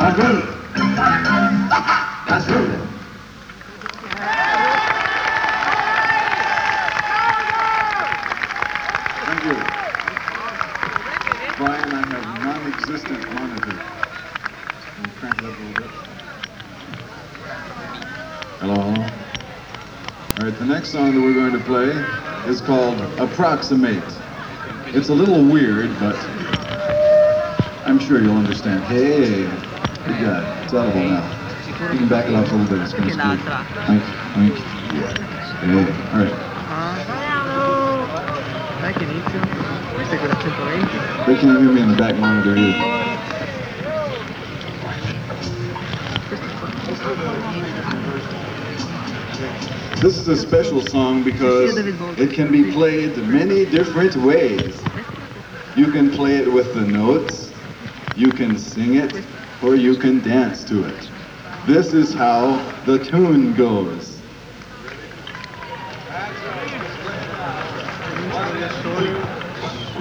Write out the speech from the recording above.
Azul. Azul. Thank you. Brian, I have non-existent monitor. Can you crank it up a little bit? Hello. All right, the next song that we're going to play is called Approximate. It's a little weird, but I'm sure you'll understand. Hey, good job. It's audible now. You can back it off a little bit. It's going to squeak. Oink, oink. Hey, all right. They can't hear me in the back monitor either. This is a special song because it can be played many different ways. You can play it with the notes, you can sing it, or you can dance to it. This is how the tune goes.